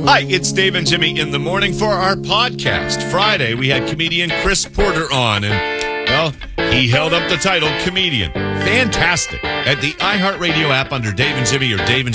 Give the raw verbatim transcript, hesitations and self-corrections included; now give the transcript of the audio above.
Hi, it's Dave and Jimmy in the morning for our podcast. Friday, we had comedian Chris Porter on, and, well, he held up the title comedian. Fantastic. At the iHeartRadio app under Dave and Jimmy or Dave and